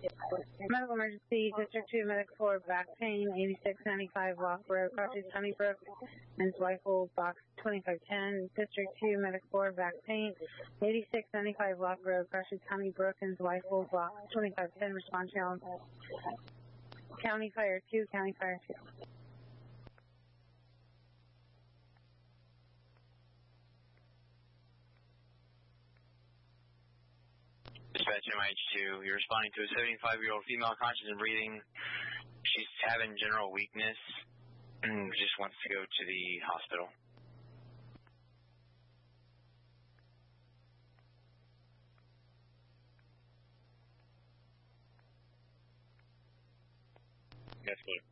Medical emergency, District 2, Medic 4, back pain, 8695 Walk Road, Carthage, Honeybrook, men's rifle, box 2510. District 2, Medic 4, back pain, 8695 Walk Road, Carthage, Honeybrook, men's rifle, box 2510. Response challenge. County Fire 2, County Fire 2. Dispatch MH2, you're responding to a 75-year-old female conscious and breathing. She's having general weakness and just wants to go to the hospital. That's clear.